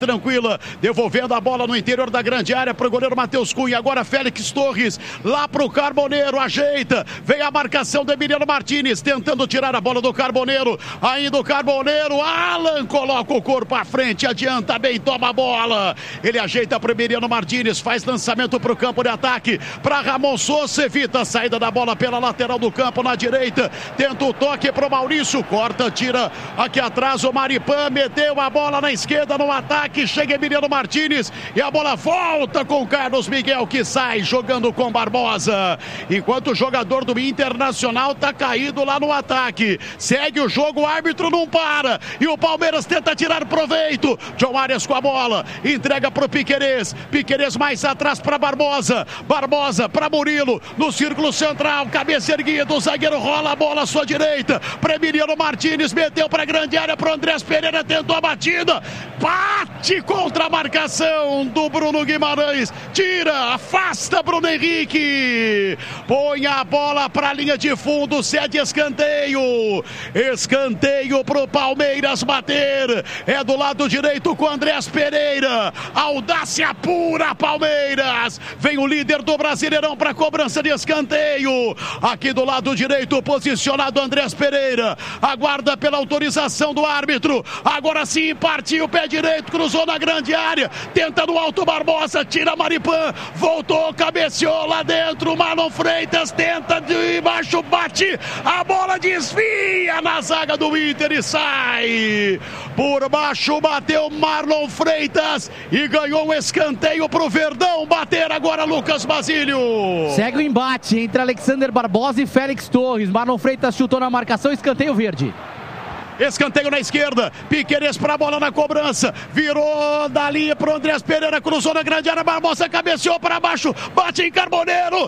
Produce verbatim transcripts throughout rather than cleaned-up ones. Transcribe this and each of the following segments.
tranquila, devolvendo a bola no interior da grande área para o goleiro Matheus Cunha. Agora Félix Torres, lá para o Carboneiro, ajeita, vem a marcação do Emiliano Martins, tentando tirar a bola do Carboneiro, ainda o Carboneiro, Alan coloca o corpo à frente, adianta bem, toma a bola, ele ajeita para o Emiliano Martins, faz lançamento para o campo de ataque, para Ramon Sousa, evita a saída da bola pela lateral do campo na direita, tenta o toque para o Maurício, corta, tira aqui atrás o Maripan, meteu a bola na esquerda no ataque, que chega Emiliano Martins e a bola volta com Carlos Miguel, que sai jogando com Barbosa, enquanto o jogador do Internacional tá caído lá no ataque. Segue o jogo, o árbitro não para e o Palmeiras tenta tirar proveito. John Arias com a bola, entrega pro Piquerez, Piquerez mais atrás para Barbosa, Barbosa para Murilo, no círculo central, cabeça erguida, o zagueiro rola a bola à sua direita para Emiliano Martins, meteu para grande área pro Andrés Pereira, tentou a batida, bate contra a marcação do Bruno Guimarães, tira, afasta Bruno Henrique, põe a bola para a linha de fundo, cede escanteio, escanteio pro Palmeiras bater, é do lado direito com Andrés Pereira, audácia pura Palmeiras, vem o líder do Brasileirão para cobrança de escanteio, aqui do lado direito posicionado Andrés Pereira, aguarda pela autorização do árbitro, agora sim partiu o pé direito, cruzou na grande área, tenta no alto Barbosa, tira Maripan, voltou, cabeceou lá dentro, Marlon Freitas tenta de baixo, bate, a bola desvia na zaga do Inter e sai, por baixo bateu Marlon Freitas e ganhou um escanteio pro Verdão bater agora Lucas Basílio. Segue o embate entre Alexander Barbosa e Félix Torres, Marlon Freitas chutou na marcação, escanteio verde. Escanteio na esquerda, Piquerez para a bola na cobrança, virou dali pro Andrés Pereira, cruzou na grande área, Barbosa cabeceou para baixo, bate em Carboneiro,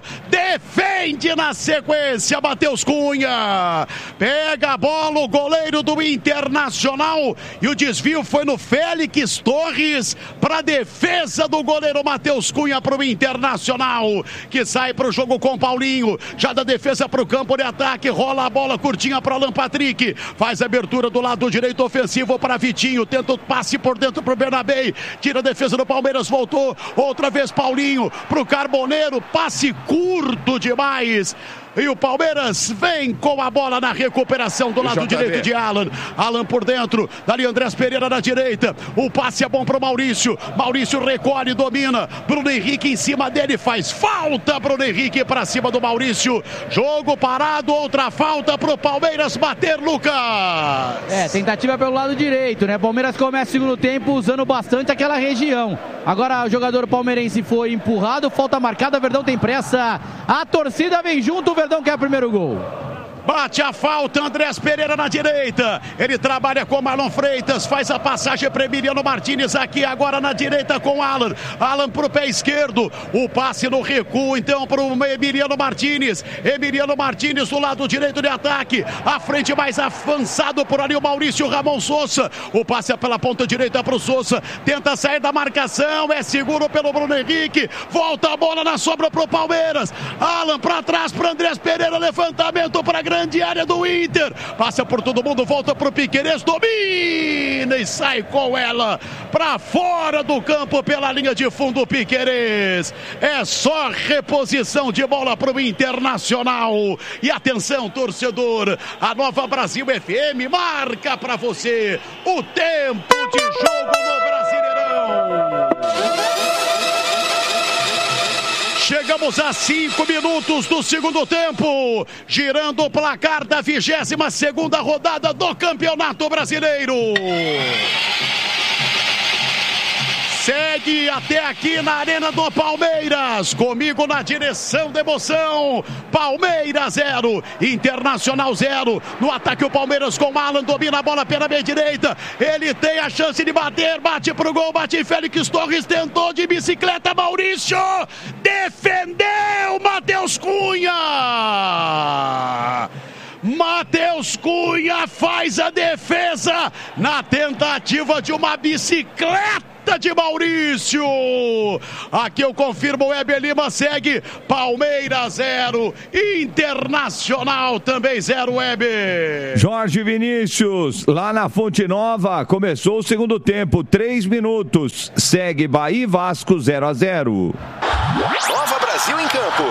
defende na sequência, Matheus Cunha, pega a bola o goleiro do Internacional e o desvio foi no Félix Torres para a defesa do goleiro Matheus Cunha para o Internacional, que sai para o jogo com Paulinho, já da defesa para o campo de ataque, rola a bola curtinha para Alan Patrick, faz a abertura do lado direito ofensivo para Vitinho, tenta o passe por dentro para o Bernabé, tira a defesa do Palmeiras, voltou, outra vez Paulinho para o Carboneiro, passe curto demais. E o Palmeiras vem com a bola na recuperação do lado direito de Alan. Alan por dentro, dali Andrés Pereira na direita. O passe é bom para o Maurício. Maurício recolhe, domina. Bruno Henrique em cima dele, faz falta. Bruno Henrique para cima do Maurício. Jogo parado, outra falta para o Palmeiras bater, Lucas. É, tentativa pelo lado direito, né? Palmeiras começa o segundo tempo usando bastante aquela região. Agora o jogador palmeirense foi empurrado, falta marcada, Verdão tem pressa. A torcida vem junto, o Verdão quer o primeiro gol. Bate a falta, Andrés Pereira na direita, ele trabalha com Marlon Freitas, faz a passagem para Emiliano Martins aqui agora na direita com Alan, Alan para o pé esquerdo, o passe no recuo então para o Emiliano Martins, Emiliano Martins do lado direito de ataque, à frente mais avançado por ali o Maurício Ramon Sousa, o passe é pela ponta direita para o Sousa, tenta sair da marcação, é seguro pelo Bruno Henrique, volta a bola na sobra para o Palmeiras, Alan para trás para Andrés Pereira, levantamento para a grande área do Inter, passa por todo mundo, volta pro Piquerez, domina e sai com ela para fora do campo pela linha de fundo. Piquerez, é só reposição de bola pro Internacional. E atenção, torcedor, a Nova Brasil F M marca para você o tempo de jogo no Brasileirão. Chegamos a cinco minutos do segundo tempo, girando o placar da vigésima segunda rodada do Campeonato Brasileiro. Segue até aqui na Arena do Palmeiras, comigo na direção da emoção, Palmeiras zero, Internacional zero, no ataque o Palmeiras com Alan, domina a bola pela meia direita, ele tem a chance de bater, bate pro gol, bate em Félix Torres, tentou de bicicleta, Maurício, defendeu Matheus Cunha, Matheus Cunha faz a defesa na tentativa de uma bicicleta de Maurício. Aqui eu confirmo, o Weber Lima segue. Palmeiras zero, Internacional também zero, Weber. Jorge Vinícius, lá na Fonte Nova, começou o segundo tempo, três minutos. Segue Bahia e Vasco zero a zero. Nova Brasil em campo.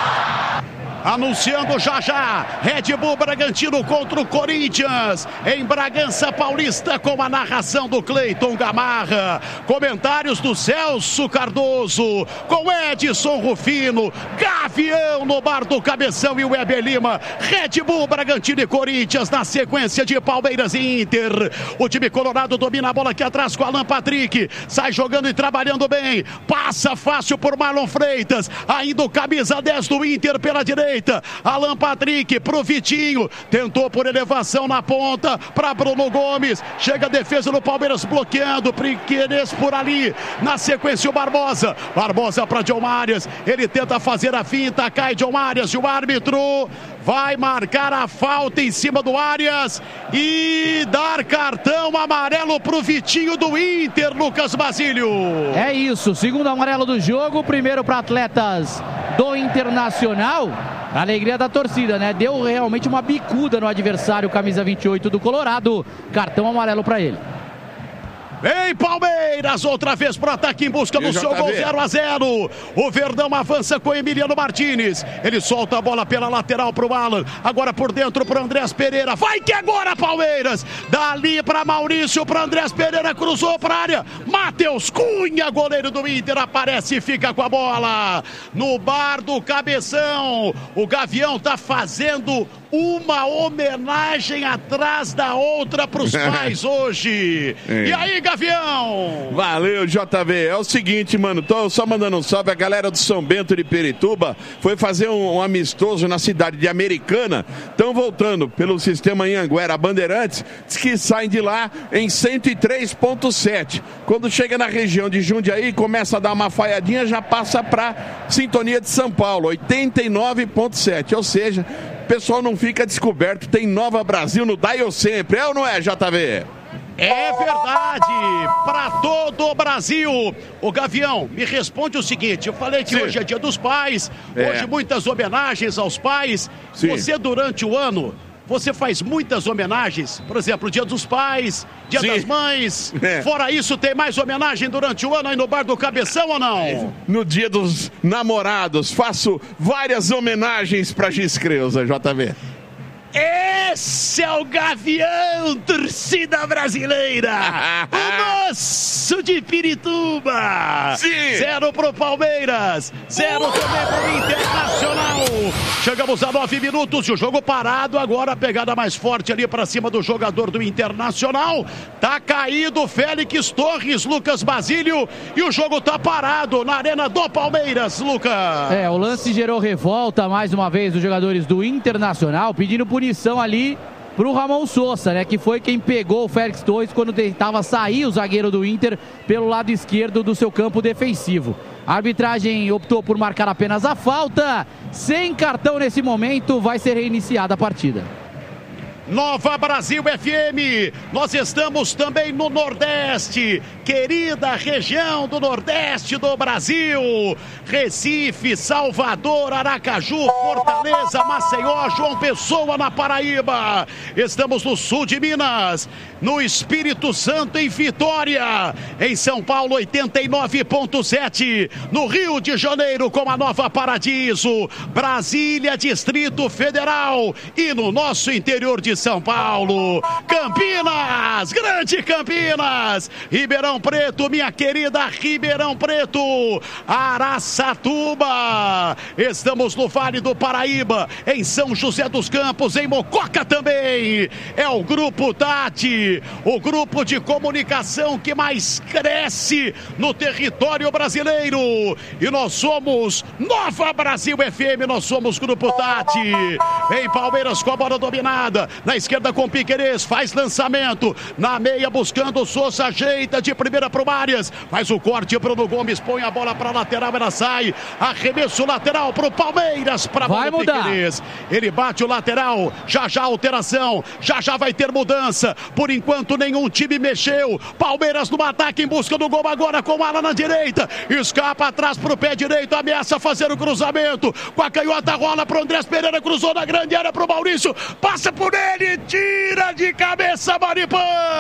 Anunciando já já, Red Bull Bragantino contra o Corinthians, em Bragança Paulista, com a narração do Cleiton Gamarra, comentários do Celso Cardoso, com Edson Rufino, Gavião no bar do Cabeção e o Weber Lima. Red Bull Bragantino e Corinthians na sequência de Palmeiras e Inter. O time colorado domina a bola aqui atrás com Alan Patrick, sai jogando e trabalhando bem, passa fácil por Marlon Freitas, ainda o camisa dez do Inter pela direita. Alan Patrick pro Vitinho, tentou por elevação na ponta para Bruno Gomes, chega a defesa do Palmeiras bloqueando, Piqueires por ali, na sequência o Barbosa, Barbosa para John Arias, ele tenta fazer a finta, cai John Arias e o árbitro vai marcar a falta em cima do Arias e dar cartão amarelo pro Vitinho do Inter, Lucas Basílio. É isso, segundo amarelo do jogo, primeiro para atletas do Internacional. A alegria da torcida, né? Deu realmente uma bicuda no adversário, camisa vinte e oito do Colorado. Cartão amarelo para ele. Vem Palmeiras, outra vez pro ataque em busca do seu gol, zero a zero. O Verdão avança com Emiliano Martinez. Ele solta a bola pela lateral pro Alan. Agora por dentro pro Andrés Pereira. Vai que agora Palmeiras. Dali pra Maurício, pro Andrés Pereira, cruzou pra área. Matheus Cunha, goleiro do Inter, aparece e fica com a bola. No bar do Cabeção. O Gavião tá fazendo uma homenagem atrás da outra pros pais hoje. É. E aí, Gavião? Valeu, J V. É o seguinte, mano, tô só mandando um salve. A galera do São Bento de Pirituba foi fazer um, um amistoso na cidade de Americana. Estão voltando pelo sistema Anhanguera Bandeirantes. Diz que saem de lá em cento e três ponto sete. Quando chega na região de Jundiaí, começa a dar uma falhadinha, já passa pra sintonia de São Paulo, oitenta e nove ponto sete. Ou seja, o pessoal não fica descoberto, tem Nova Brasil no Dial sempre, é ou não é, J V? É verdade, para todo o Brasil. O Gavião, me responde o seguinte, eu falei que Sim. hoje é dia dos pais, é. hoje muitas homenagens aos pais. Sim. Você durante o ano, você faz muitas homenagens, por exemplo, dia dos pais, dia Sim. das mães, é. fora isso tem mais homenagem durante o ano aí no bar do Cabeção ou não? No dia dos namorados, faço várias homenagens para Giz Creuza, J V. Esse é o Gavião, torcida brasileira, o nosso de Pirituba. Sim. Zero pro Palmeiras, zero também pro Internacional. Chegamos a nove minutos e o jogo parado, agora a pegada mais forte ali pra cima do jogador do Internacional. Tá caído Félix Torres, Lucas Basílio, e o jogo tá parado na arena do Palmeiras, Lucas. É, o lance gerou revolta mais uma vez dos jogadores do Internacional, pedindo punição ali pro Ramon Sousa, né, que foi quem pegou o Félix Torres quando tentava sair o zagueiro do Inter pelo lado esquerdo do seu campo defensivo. A arbitragem optou por marcar apenas a falta, sem cartão nesse momento, vai ser reiniciada a partida. Nova Brasil F M, nós estamos também no Nordeste, querida região do Nordeste do Brasil, Recife, Salvador, Aracaju, Fortaleza, Maceió, João Pessoa na Paraíba, estamos no sul de Minas, no Espírito Santo em Vitória, em São Paulo oitenta e nove ponto sete, no Rio de Janeiro com a Nova Paradiso, Brasília, Distrito Federal e no nosso interior de São Paulo, Campinas, grande Campinas, Ribeirão Preto, minha querida Ribeirão Preto, Araçatuba, estamos no Vale do Paraíba, em São José dos Campos, em Mococa também, é o Grupo Tati, o grupo de comunicação que mais cresce no território brasileiro, e nós somos Nova Brasil F M, nós somos Grupo Tati, em Palmeiras com a bola dominada, na esquerda com Piquerez, faz lançamento, na meia buscando o Souza, ajeita de primeira pro Marias, faz o corte, Bruno Gomes põe a bola pra lateral, ela sai, arremesso lateral pro Palmeiras, pra vai bola mudar. Piquerez, ele bate o lateral, já já alteração, já já vai ter mudança, por enquanto nenhum time mexeu, Palmeiras no ataque em busca do gol agora com o Alan na direita, escapa atrás pro pé direito, ameaça fazer o cruzamento, com a canhota rola pro Andrés Pereira, cruzou na grande área pro Maurício, passa por ele, tira de cabeça Maripã,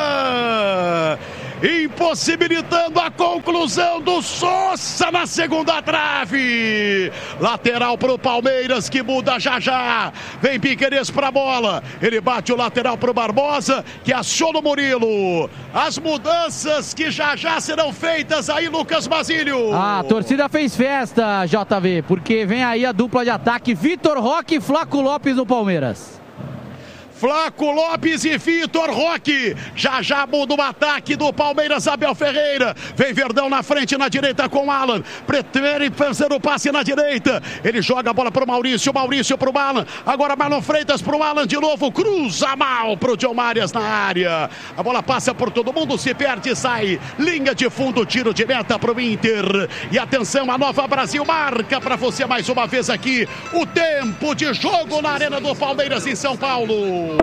impossibilitando a conclusão do Souza na segunda trave, lateral pro Palmeiras que muda já já, vem Piquerez pra bola, ele bate o lateral pro Barbosa que aciona o Murilo, as mudanças que já já serão feitas aí, Lucas Basílio. A torcida fez festa, J V, porque vem aí a dupla de ataque, Vitor Roque e Flaco Lopes no Palmeiras. Flaco Lopes e Vitor Roque, já já muda o ataque do Palmeiras, Abel Ferreira, vem Verdão na frente, na direita com Alan, prefere fazer o passe na direita, ele joga a bola pro Maurício, Maurício pro Alan, agora Marlon Freitas pro Alan de novo, cruza mal pro John Marias na área, a bola passa por todo mundo, se perde, sai, linha de fundo, tiro de meta pro Inter, e atenção, a Nova Brasil marca pra você mais uma vez aqui, o tempo de jogo na Arena do Palmeiras em São Paulo.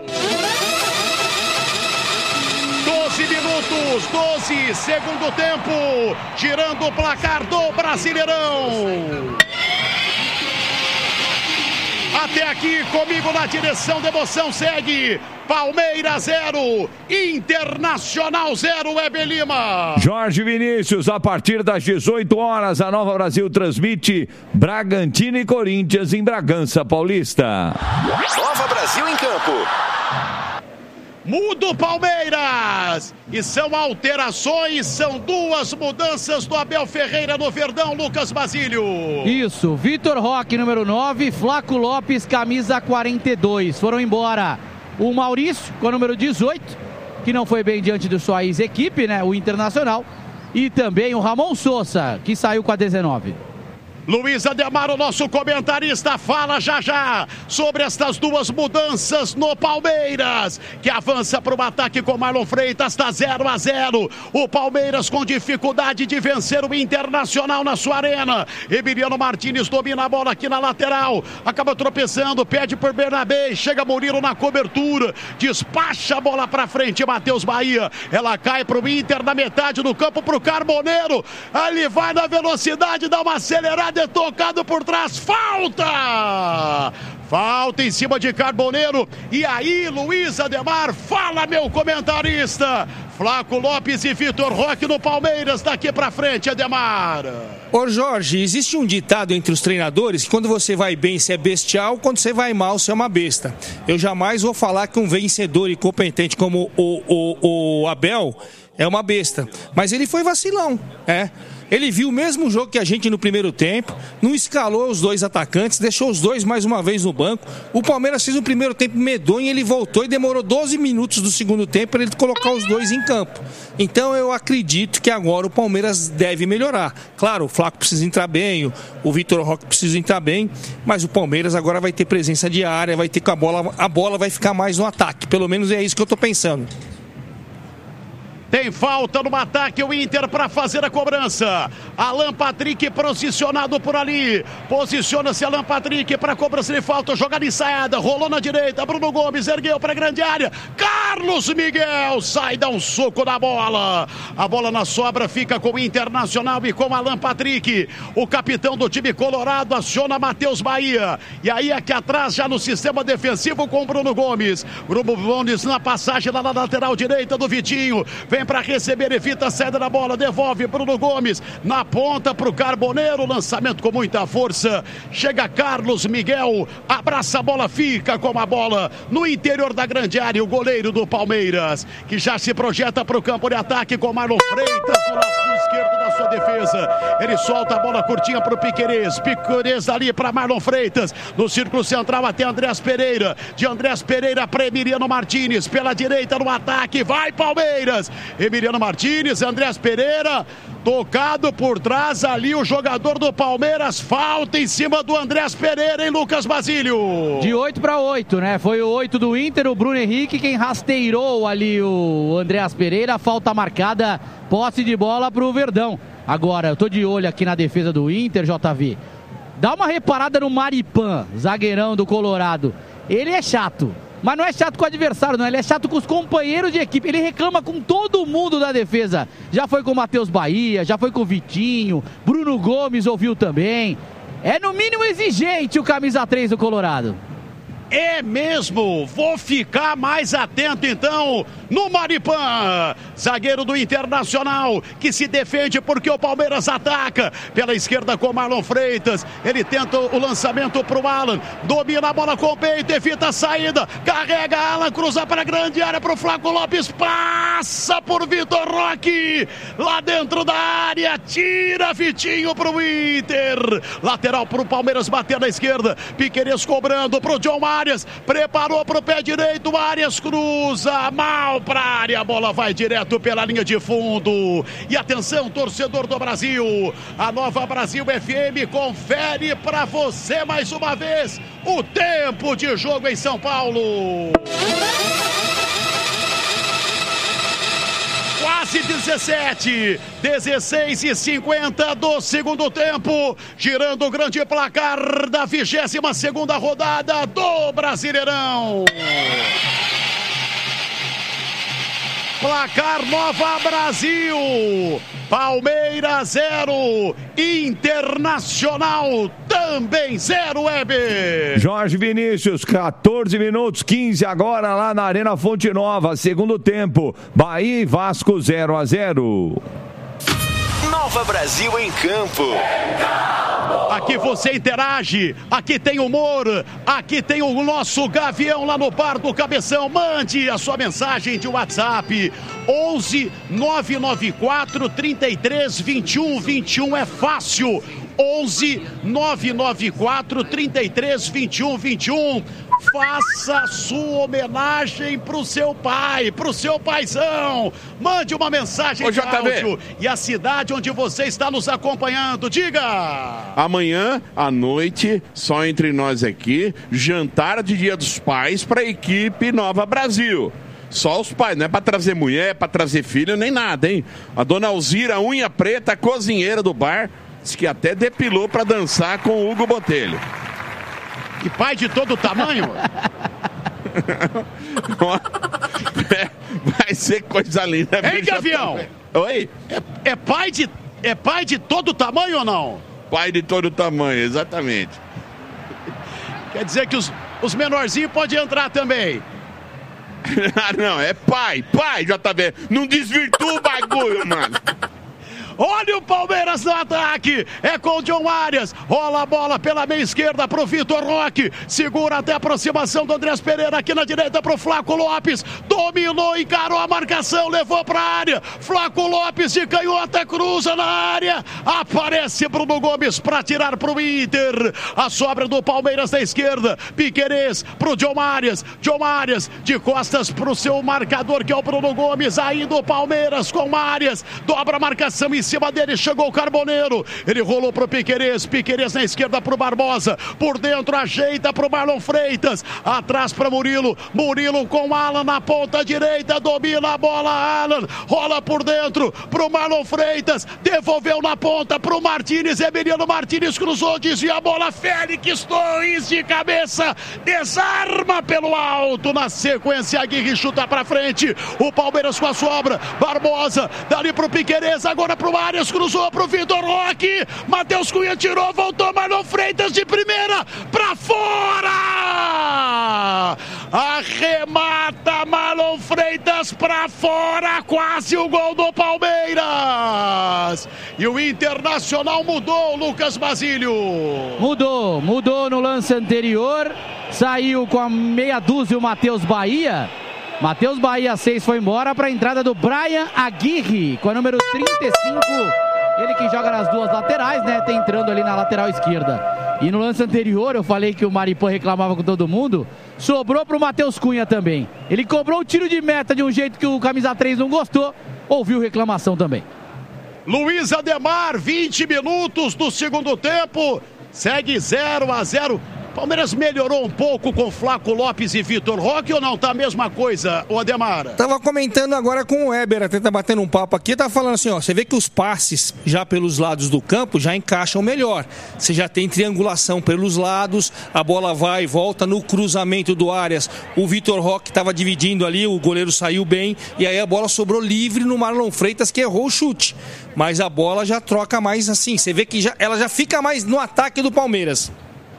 doze minutos, doze, segundo tempo, girando o placar do Brasileirão. Até aqui, comigo na direção da emoção, segue Palmeiras zero, Internacional zero, Weber Lima. Jorge Vinícius, a partir das dezoito horas, a Nova Brasil transmite Bragantino e Corinthians em Bragança Paulista. Nova Brasil em campo. Muda o Palmeiras, e são alterações, são duas mudanças do Abel Ferreira no Verdão, Lucas Basílio. Isso, Vitor Roque, número nove, Flaco Lopes, camisa quarenta e dois, foram embora o Maurício, com o número dezoito, que não foi bem diante de sua ex-equipe, né, o Internacional, e também o Ramon Souza, que saiu com a dezenove. Luiz Ademar, o nosso comentarista, fala já já sobre estas duas mudanças no Palmeiras, que avança para o ataque com Marlon Freitas, está zero a zero. O Palmeiras com dificuldade de vencer o Internacional na sua arena. Emiliano Martins domina a bola aqui na lateral, acaba tropeçando, pede por Bernabé, chega Murilo na cobertura, despacha a bola para frente, Matheus Bahia, ela cai para o Inter na metade do campo, para o Carboneiro, ele vai na velocidade, dá uma acelerada, é tocado por trás, falta! Falta em cima de Carboneiro, e aí Luiz Ademar, fala meu comentarista, Flaco Lopes e Vitor Roque no Palmeiras, daqui pra frente, Ademar. Ô Jorge, existe um ditado entre os treinadores que quando você vai bem você é bestial, quando você vai mal você é uma besta. Eu jamais vou falar que um vencedor e competente como o, o, o Abel é uma besta, mas ele foi vacilão, é. Ele viu o mesmo jogo que a gente no primeiro tempo, não escalou os dois atacantes, deixou os dois mais uma vez no banco. O Palmeiras fez um primeiro tempo medonho, ele voltou e demorou doze minutos do segundo tempo para ele colocar os dois em campo. Então eu acredito que agora o Palmeiras deve melhorar. Claro, o Flaco precisa entrar bem, o Vitor Roque precisa entrar bem, mas o Palmeiras agora vai ter presença de área, vai ter com a bola, a bola vai ficar mais no ataque. Pelo menos é isso que eu estou pensando. Tem falta no ataque, o Inter para fazer a cobrança. Alan Patrick posicionado por ali. Posiciona-se Alan Patrick para cobrança de falta. Jogada ensaiada, rolou na direita. Bruno Gomes ergueu para a grande área. Carlos Miguel sai, dá um soco na bola. A bola na sobra fica com o Internacional e com Alan Patrick. O capitão do time colorado aciona Matheus Bahia. E aí aqui atrás, já no sistema defensivo com o Bruno Gomes. Bruno Gomes na passagem lá na lateral direita do Vitinho. Vem para receber, evita a saída da bola, devolve Bruno Gomes na ponta para o Carboneiro, lançamento com muita força, chega Carlos Miguel, abraça a bola, fica com a bola no interior da grande área, o goleiro do Palmeiras, que já se projeta para o campo de ataque com Marlon Freitas no lado esquerdo da sua defesa. Ele solta a bola curtinha pro Piquerez. Piquerez ali para Marlon Freitas. No círculo central até Andrés Pereira. De Andrés Pereira para Emiliano Martínez. Pela direita no ataque. Vai Palmeiras. Emiliano Martínez, Andrés Pereira. Tocado por trás ali o jogador do Palmeiras. Falta em cima do Andrés Pereira, hein, Lucas Basílio? De oito para oito, né? Foi o oito do Inter, o Bruno Henrique quem rasteirou ali o Andrés Pereira. Falta marcada, posse de bola pro Verdão. Agora, eu tô de olho aqui na defesa do Inter, J V. Dá uma reparada no Maripan, zagueirão do Colorado. Ele é chato. Mas não é chato com o adversário, não. Ele é chato com os companheiros de equipe. Ele reclama com todo mundo da defesa. Já foi com o Matheus Bahia, já foi com o Vitinho. Bruno Gomes ouviu também. É no mínimo exigente o camisa três do Colorado. É mesmo, vou ficar mais atento então no Maripan, zagueiro do Internacional, que se defende porque o Palmeiras ataca pela esquerda com Marlon Freitas. Ele tenta o lançamento pro Alan, domina a bola com o peito, evita a saída, carrega Alan, cruza para a grande área pro Flaco Lopes, passa por Vitor Roque, lá dentro da área, tira Vitinho pro Inter, lateral pro Palmeiras bater na esquerda, Piquerez cobrando pro John Mar. Arias, preparou para o pé direito, Arias cruza, mal para a área, a bola vai direto pela linha de fundo. E atenção, torcedor do Brasil, a Nova Brasil F M confere para você mais uma vez o tempo de jogo em São Paulo. Quase dezessete, dezesseis e cinquenta do segundo tempo, girando o grande placar da vigésima segunda rodada do Brasileirão. Placar Nova Brasil, Palmeiras zero, Internacional também zero, Weber. Jorge Vinícius, quatorze minutos, quinze agora lá na Arena Fonte Nova, segundo tempo, Bahia e Vasco zero a zero. Nova Brasil em campo. Aqui você interage, aqui tem humor, aqui tem o nosso Gavião lá no Bar do Cabeção. Mande a sua mensagem de WhatsApp, onze nove nove quatro, trinta e três, vinte e um, vinte e um, é fácil, onze nove nove quatro, trinta e três, vinte e um, vinte e um. Faça sua homenagem pro seu pai, pro seu paizão. Mande uma mensagem Ô, de áudio e a cidade onde você está nos acompanhando. Diga! Amanhã à noite, só entre nós aqui, jantar de Dia dos Pais para a equipe Nova Brasil. Só os pais, não é para trazer mulher, para trazer filho, nem nada, hein? A dona Alzira, unha preta, cozinheira do bar, disse que até depilou para dançar com o Hugo Botelho. E pai de todo tamanho? Vai ser coisa linda. Hein, Gavião? Oi? É, é, pai de, é pai de todo tamanho ou não? Pai de todo tamanho, exatamente. Quer dizer que os, os menorzinhos podem entrar também. Não, é pai, pai, J B. Não desvirtua o bagulho, mano. Olha o Palmeiras no ataque, é com o John Arias, rola a bola pela meia esquerda pro Vitor Roque, segura até a aproximação do Andrés Pereira, aqui na direita pro Flaco Lopes, dominou, encarou a marcação, levou pra área, Flaco Lopes de canhota, cruza na área, aparece Bruno Gomes pra tirar pro Inter, a sobra do Palmeiras na esquerda, Piquerez pro John Arias, John Arias de costas pro seu marcador que é o Bruno Gomes, ainda o Palmeiras com Arias, dobra a marcação em cima dele, chegou o Carboneiro, ele rolou pro Piquerez, Piquerez na esquerda pro Barbosa, por dentro ajeita pro Marlon Freitas, atrás pra Murilo, Murilo com Alan na ponta direita, domina a bola, Alan, rola por dentro pro Marlon Freitas, devolveu na ponta pro Martínez, Emiliano Martínez cruzou, desvia a bola, Félix Torres de cabeça, desarma pelo alto, na sequência Aguirre chuta pra frente, o Palmeiras com a sobra, Barbosa, dali pro Piquerez, agora pro Arias, cruzou pro Vitor Roque, Matheus Cunha tirou, voltou, Marlon Freitas de primeira, pra fora! Arremata Marlon Freitas pra fora, quase o gol do Palmeiras! E o Internacional mudou, Lucas Basílio. Mudou, mudou no lance anterior, saiu com a meia dúzia o Matheus Bahia. Matheus Bahia seis foi embora para a entrada do Brian Aguirre com a número trinta e cinco Ele que joga nas duas laterais, né? Tá entrando ali na lateral esquerda. E no lance anterior, eu falei que o Maripã reclamava com todo mundo. Sobrou pro Matheus Cunha também. Ele cobrou o tiro de meta de um jeito que o camisa três não gostou. Ouviu reclamação também. Luiz Ademar, vinte minutos do segundo tempo. Segue zero a zero. Palmeiras melhorou um pouco com Flaco Lopes e Vitor Roque ou não? Tá a mesma coisa, o Ademar? Tava comentando agora com o Weber, até tá batendo um papo aqui, tá falando assim, ó, você vê que os passes já pelos lados do campo já encaixam melhor. Você já tem triangulação pelos lados, a bola vai e volta no cruzamento do Arias. O Vitor Roque tava dividindo ali, o goleiro saiu bem e aí a bola sobrou livre no Marlon Freitas, que errou o chute. Mas a bola já troca mais assim, você vê que já, ela já fica mais no ataque do Palmeiras.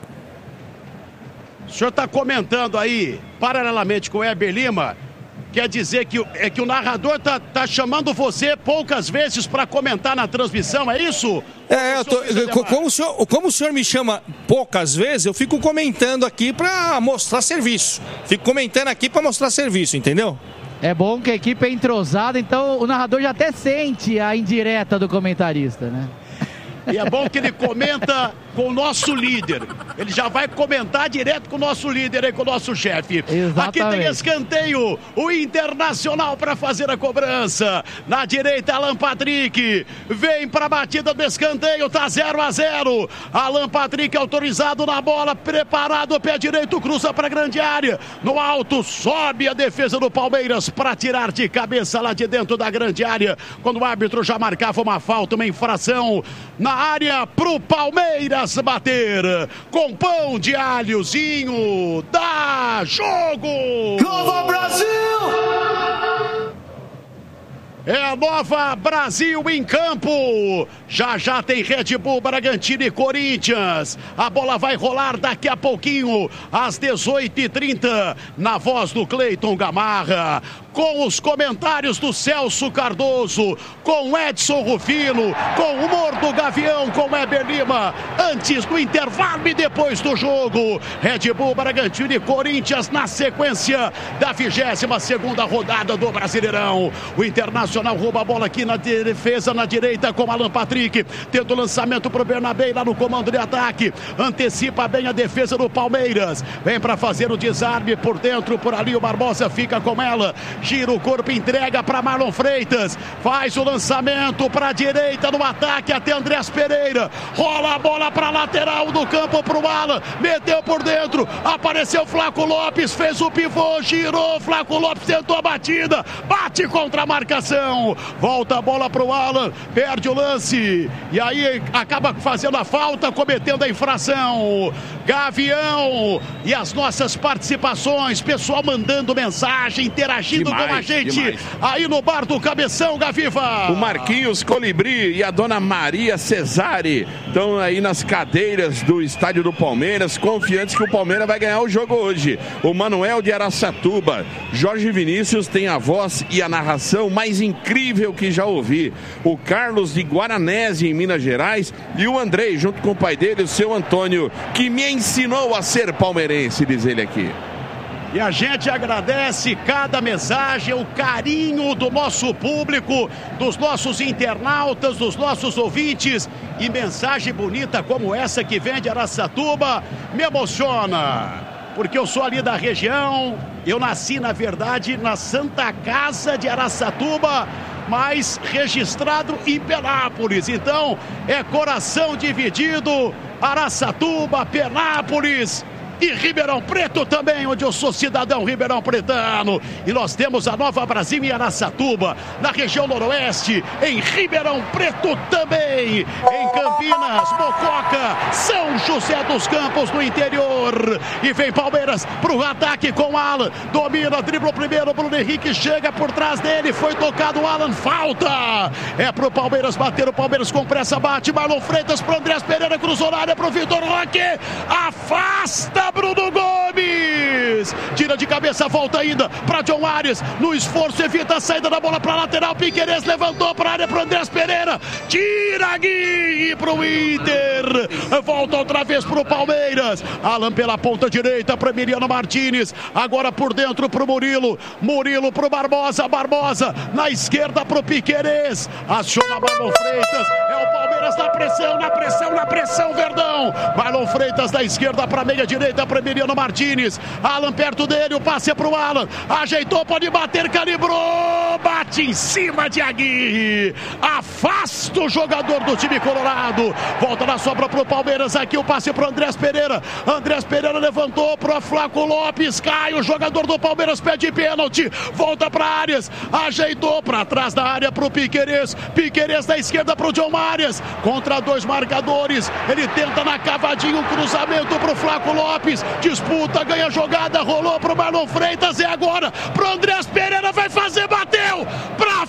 O senhor está comentando aí, paralelamente com o Heber Lima, quer dizer que, é que o narrador está tá chamando você poucas vezes para comentar na transmissão, é isso? É, eu tô, como, o senhor, como o senhor me chama poucas vezes, eu fico comentando aqui para mostrar serviço. Fico comentando aqui para mostrar serviço, entendeu? É bom que a equipe é entrosada, então o narrador já até sente a indireta do comentarista, né? E é bom que ele comenta com o nosso líder. Ele já vai comentar direto com o nosso líder aí, com o nosso chefe. Exatamente. Aqui tem escanteio. O Internacional para fazer a cobrança. Na direita, Alan Patrick. Vem para a batida do escanteio. Tá zero a zero. Alan Patrick autorizado na bola. Preparado, pé direito, cruza para a grande área. No alto, sobe a defesa do Palmeiras para tirar de cabeça lá de dentro da grande área. Quando o árbitro já marcava uma falta, uma infração na área pro Palmeiras bater com pão de alhozinho. Dá jogo! Nova Brasil! É a Nova Brasil em campo. Já já tem Red Bull, Bragantino e Corinthians. A bola vai rolar daqui a pouquinho, às dezoito e trinta, na voz do Cleiton Gamarra. Com os comentários do Celso Cardoso, com Edson Rufino, com o humor do Gavião, com Heber Lima, antes do intervalo e depois do jogo. Red Bull, Bragantino e Corinthians na sequência da vigésima segunda rodada do Brasileirão. O Internacional rouba a bola aqui na defesa, na direita com Alan Patrick, tendo o lançamento para o Bernabé lá no comando de ataque, antecipa bem a defesa do Palmeiras, vem para fazer o desarme por dentro, por ali o Barbosa fica com ela, gira o corpo, entrega para Marlon Freitas, faz o lançamento para a direita no ataque até Andrés Pereira, rola a bola para a lateral do campo para o Alan, meteu por dentro, apareceu Flaco Lopes, fez o pivô, girou, Flaco Lopes tentou a batida, bate contra a marcação, volta a bola para o Alan, perde o lance e aí acaba fazendo a falta, cometendo a infração. Gavião e as nossas participações, pessoal mandando mensagem, interagindo demais, com a gente demais. Aí no bar do Cabeção, Gaviva. O Marquinhos Colibri e a dona Maria Cesare estão aí nas cadeiras do estádio do Palmeiras, confiantes que o Palmeiras vai ganhar o jogo hoje. O Manuel de Araçatuba, Jorge Vinícius tem a voz e a narração mais incrível que já ouvi. O Carlos de Guaranese, em Minas Gerais, e o Andrei, junto com o pai dele, o seu Antônio, que me ensinou a ser palmeirense, diz ele aqui. E a gente agradece cada mensagem, o carinho do nosso público, dos nossos internautas, dos nossos ouvintes. E mensagem bonita como essa que vem de Araçatuba me emociona. Porque eu sou ali da região, eu nasci, na verdade, na Santa Casa de Araçatuba, mas registrado em Penápolis. Então, é coração dividido, Araçatuba, Penápolis e Ribeirão Preto também, onde eu sou cidadão ribeirão pretano. E nós temos a Nova Brasil em Araçatuba, na região noroeste, em Ribeirão Preto também, em Campinas, Mococa, São José dos Campos, no interior. E vem Palmeiras pro ataque com Alan, domina, dribla o primeiro, Bruno Henrique chega por trás dele, foi tocado o Alan, falta. É pro Palmeiras bater, o Palmeiras com pressa bate, Marlon Freitas pro Andrés Pereira, cruzou na área pro Vitor Roque, afasta Bruno Gomes, tira de cabeça, volta ainda para John Arias, no esforço, evita a saída da bola para lateral, Piquerez levantou para a área para Andrés Pereira, tira Gui para o Inter, volta outra vez para o Palmeiras, Alan pela ponta direita para Emiliano Martínez, agora por dentro para o Murilo, Murilo para o Barbosa, Barbosa na esquerda para o Piquerez, aciona Marlon Freitas, é o pressão, na pressão, na pressão, Verdão. Marlon Freitas da esquerda para meia direita para Emiliano Martínez. Alan perto dele, o passe é pro Alan. Ajeitou, pode bater, calibrou. Bate em cima de Aguirre. Afasta o jogador do time colorado. Volta na sobra pro Palmeiras. Aqui o passe pro Andrés Pereira. Andrés Pereira levantou pro Flaco Lopes. Cai o jogador do Palmeiras, pede pênalti. Volta para Arias. Ajeitou para trás da área pro Piquerez. Piquerez da esquerda pro John Arias. Contra dois marcadores. Ele tenta na cavadinha um cruzamento pro Flaco Lopes. Disputa, ganha jogada. Rolou pro Marlon Freitas. E agora pro Andrés Pereira. Vai fazer, bateu pra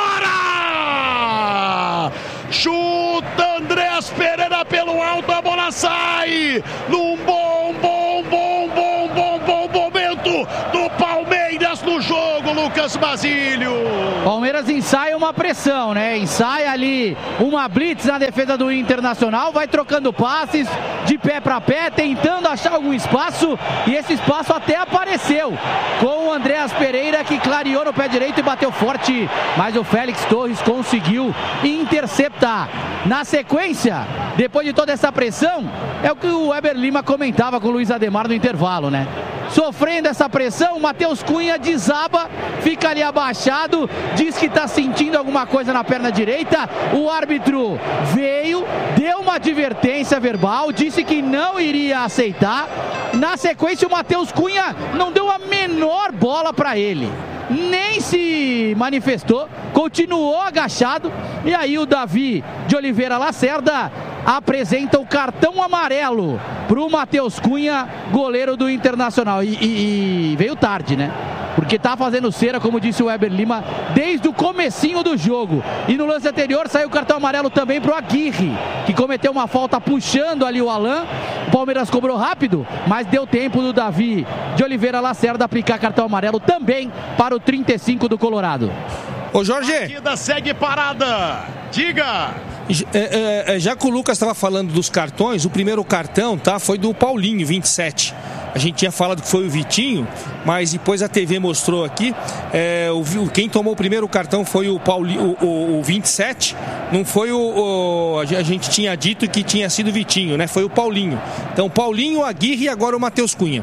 fora! Chuta Andrés Pereira pelo alto, a bola sai num bom, bom, bom, bom, bom, bom momento do Palmeiras no jogo, Lucas Basílio. Palmeiras ensaia uma pressão, né? Ensaia ali uma blitz na defesa do Internacional, vai trocando passes de pé para pé, tentando achar algum espaço, e esse espaço até apareceu com o Andrés Pereira, que clareou no pé direito e bateu forte, mas o Félix Torres conseguiu interceptar. Na sequência, depois de toda essa pressão, é o que o Weber Lima comentava com o Luiz Ademar no intervalo, né? Sofrendo essa pressão, o Matheus Cunha desaba, fica ali abaixado, diz que está sentindo alguma coisa na perna direita. O árbitro veio, deu uma advertência verbal, disse que não iria aceitar. Na sequência, o Matheus Cunha não deu a menor bola para ele, nem se manifestou, continuou agachado. E aí o Davi de Oliveira Lacerda apresenta o cartão amarelo para o Matheus Cunha, goleiro do Internacional. E, e, e veio tarde, né? Porque tá fazendo cera, como disse o Weber Lima, desde o comecinho do jogo. E no lance anterior saiu o cartão amarelo também pro Aguirre, que cometeu uma falta puxando ali o Alan. O Palmeiras cobrou rápido, mas deu tempo do Davi de Oliveira Lacerda aplicar cartão amarelo também para o trinta e cinco do Colorado. Ô Jorge, a partida segue parada, diga. É, é, já que o Lucas estava falando dos cartões, o primeiro cartão, tá, foi do Paulinho, vinte e sete. A gente tinha falado que foi o Vitinho, mas depois a T V mostrou aqui, é, o, quem tomou o primeiro cartão foi o, Pauli, o, o, o vinte e sete, não foi o, o... A gente tinha dito que tinha sido o Vitinho, né? Foi o Paulinho. Então, Paulinho, Aguirre e agora o Matheus Cunha.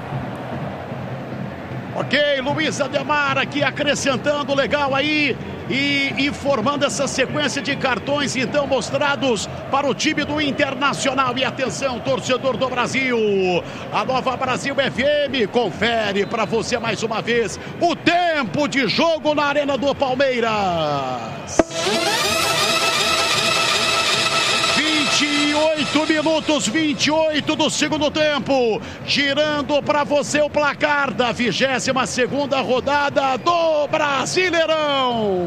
Ok, Luiz Ademar aqui acrescentando, legal aí, e informando essa sequência de cartões então mostrados para o time do Internacional. E atenção, torcedor do Brasil, a Nova Brasil F M confere para você mais uma vez o tempo de jogo na Arena do Palmeiras. vinte e oito minutos, vinte e oito do segundo tempo, girando para você o placar da vigésima segunda rodada do Brasileirão.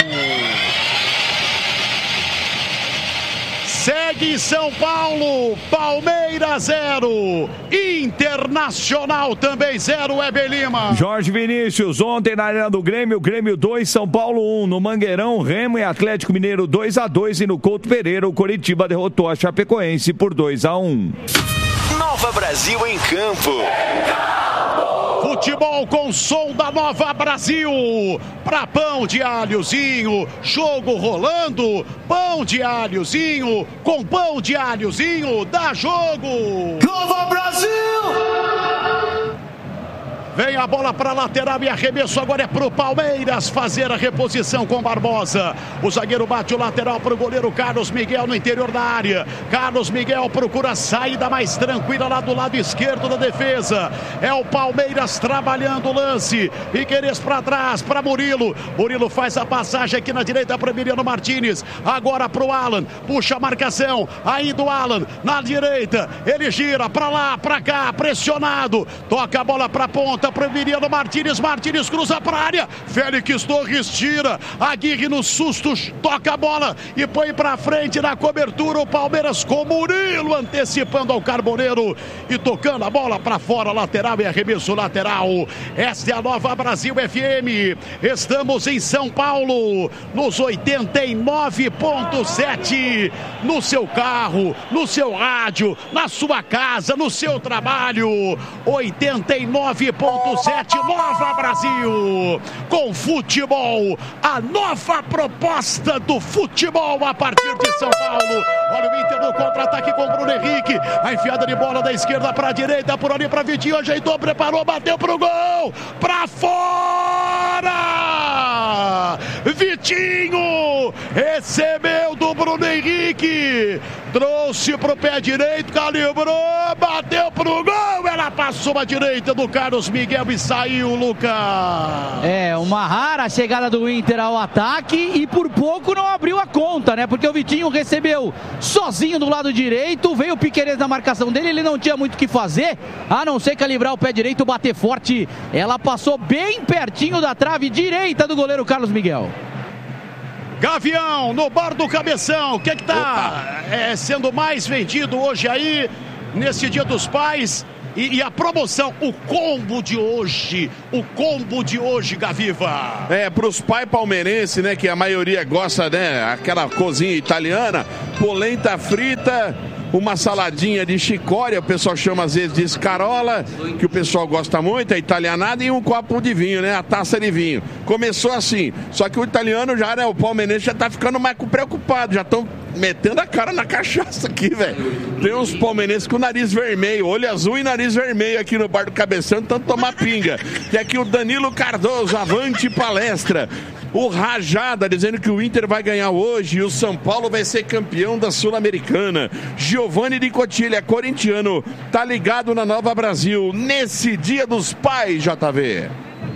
Segue em São Paulo, Palmeiras zero, Internacional também zero, Weber Lima. Jorge Vinícius, ontem na Arena do Grêmio, Grêmio dois, São Paulo um. No Mangueirão, Remo e Atlético Mineiro dois a dois. E no Couto Pereira, o Coritiba derrotou a Chapecoense por dois a um. Nova Brasil em campo. Futebol com som da Nova Brasil. Pra pão de alhozinho, jogo rolando. Pão de alhozinho, com pão de alhozinho, dá jogo. Nova Brasil! Vem a bola para a lateral e arremesso agora é pro Palmeiras fazer a reposição com Barbosa. O zagueiro bate o lateral pro goleiro Carlos Miguel no interior da área. Carlos Miguel procura a saída mais tranquila lá do lado esquerdo da defesa. É o Palmeiras trabalhando o lance. Piquerez para trás, para Murilo. Murilo faz a passagem aqui na direita para Emiliano Martínez. Agora pro Alan, puxa a marcação. Ainda o Alan na direita. Ele gira para lá, para cá, pressionado. Toca a bola para ponta. Para Emiliano Martínez, Martínez cruza para a área, Félix Torres tira, Aguirre no susto, toca a bola e põe para frente na cobertura o Palmeiras com Murilo antecipando ao Carboneiro e tocando a bola para fora, lateral e arremesso lateral. Esta é a Nova Brasil F M, estamos em São Paulo, nos oitenta e nove ponto sete, no seu carro, no seu rádio, na sua casa, no seu trabalho, oitenta e nove ponto sete, Nova Brasil, com futebol, a nova proposta do futebol a partir de São Paulo. Olha o Inter no contra-ataque com o Bruno Henrique. A enfiada de bola da esquerda para a direita, por ali para Vitinho, ajeitou, preparou, bateu pro gol, para fora! Vitinho recebeu do Bruno Henrique, trouxe pro pé direito, calibrou, bateu pro gol, ela passou a direita do Carlos Miguel e saiu, Lucas. É, uma rara chegada do Inter ao ataque e por pouco não abriu a conta, né? Porque o Vitinho recebeu sozinho do lado direito, veio o Piquerez na marcação dele, ele não tinha muito o que fazer, a não ser calibrar o pé direito, bater forte. Ela passou bem pertinho da trave direita do goleiro Carlos Miguel. Gavião, no bar do Cabeção, o que é que tá é, sendo mais vendido hoje aí, nesse Dia dos Pais? E, e a promoção, o combo de hoje, o combo de hoje, Gaviva. É, pros pais palmeirenses, né, que a maioria gosta, né, aquela cozinha italiana, polenta frita, uma saladinha de chicória, o pessoal chama às vezes de escarola, que o pessoal gosta muito, é italianada, e um copo de vinho, né, a taça de vinho. Começou assim, só que o italiano já, né, o palmeirense já tá ficando mais preocupado, já estão metendo a cara na cachaça aqui, velho. Tem uns palmeirenses com o nariz vermelho, olho azul e nariz vermelho aqui no bar do Cabeção, tanto tomar pinga. Tem aqui o Danilo Cardoso, avante palestra. O Rajada dizendo que o Inter vai ganhar hoje e o São Paulo vai ser campeão da Sul-Americana. Giovanni de Cotilha, corintiano, tá ligado na Nova Brasil nesse Dia dos Pais, J V.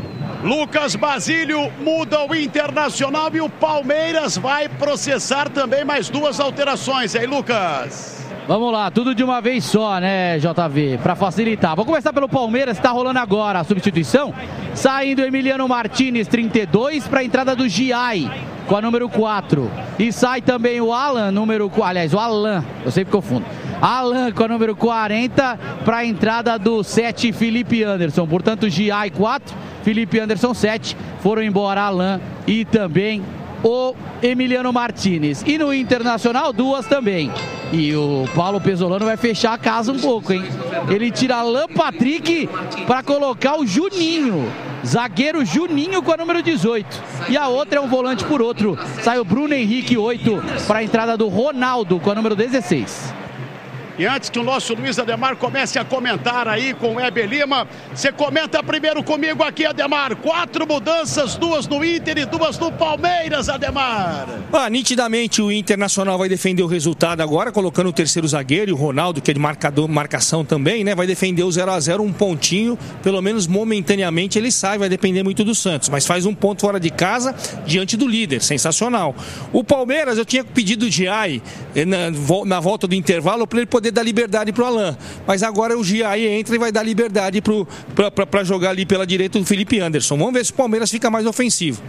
Lucas Basílio muda o Internacional e o Palmeiras vai processar também mais duas alterações, hein, Lucas? Vamos lá, tudo de uma vez só, né, J V, para facilitar. Vou começar pelo Palmeiras, está rolando agora a substituição. Saindo Emiliano Martinez, trinta e dois, para a entrada do Giai, com a número quatro. E sai também o Alan, número quatro, aliás, o Alan, eu sempre confundo. Alan com a número quarenta, para a entrada do sete, Felipe Anderson. Portanto, Giai quatro, Felipe Anderson sete, foram embora Alan e também o Emiliano Martinez. E no Internacional, duas também. E o Paulo Pesolano vai fechar a casa um pouco, hein? Ele tira Alan Patrick para colocar o Juninho. Zagueiro Juninho com a número dezoito. E a outra é um volante por outro. Sai o Bruno Henrique, oito, para a entrada do Ronaldo com a número dezesseis. E antes que o nosso Luiz Ademar comece a comentar aí com o Heber Lima, você comenta primeiro comigo aqui, Ademar. Quatro mudanças, duas no Inter e duas no Palmeiras, Ademar. Ah, nitidamente o Internacional vai defender o resultado agora, colocando o terceiro zagueiro e o Ronaldo, que é de marcador, marcação também, né? Vai defender o zero a zero, um pontinho, pelo menos momentaneamente ele sai, vai depender muito do Santos, mas faz um ponto fora de casa diante do líder, sensacional. O Palmeiras, eu tinha pedido o Giai na, na volta do intervalo para ele poder dar liberdade para o Alan, mas agora o Giai entra e vai dar liberdade para jogar ali pela direita do Felipe Anderson. Vamos ver se o Palmeiras fica mais ofensivo.